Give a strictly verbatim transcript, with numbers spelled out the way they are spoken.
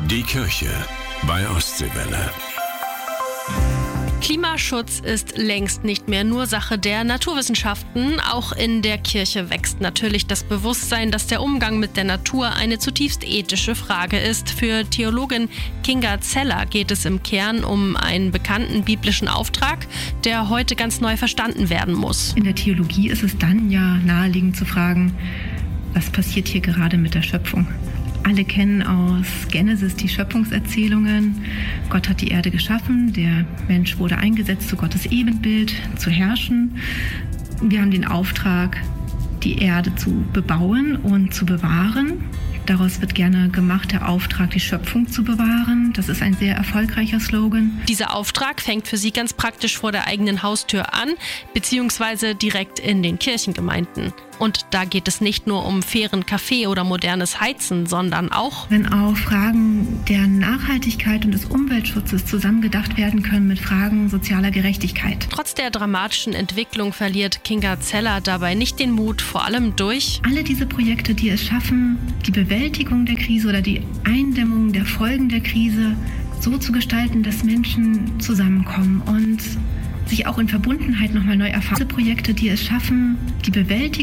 Die Kirche bei Ostseewelle. Klimaschutz ist längst nicht mehr nur Sache der Naturwissenschaften. Auch in der Kirche wächst natürlich das Bewusstsein, dass der Umgang mit der Natur eine zutiefst ethische Frage ist. Für Theologin Kinga Zeller geht es im Kern um einen bekannten biblischen Auftrag, der heute ganz neu verstanden werden muss. In der Theologie ist es dann ja naheliegend zu fragen, was passiert hier gerade mit der Schöpfung? Alle kennen aus Genesis die Schöpfungserzählungen. Gott hat die Erde geschaffen, der Mensch wurde eingesetzt, zu Gottes Ebenbild zu herrschen. Wir haben den Auftrag, die Erde zu bebauen und zu bewahren. Daraus wird gerne gemacht, der Auftrag, die Schöpfung zu bewahren. Das ist ein sehr erfolgreicher Slogan. Dieser Auftrag fängt für sie ganz praktisch vor der eigenen Haustür an, beziehungsweise direkt in den Kirchengemeinden. Und da geht es nicht nur um fairen Kaffee oder modernes Heizen, sondern auch, wenn auch Fragen der Nachhaltigkeit und des Umweltschutzes zusammengedacht werden können mit Fragen sozialer Gerechtigkeit. Trotz der dramatischen Entwicklung verliert Kinga Zeller dabei nicht den Mut, vor allem durch alle diese Projekte, die es schaffen, die Bewältigung der Krise oder die Eindämmung der Folgen der Krise so zu gestalten, dass Menschen zusammenkommen und sich auch in Verbundenheit nochmal neu erfahren. Diese Projekte, die es schaffen, die Bewältigung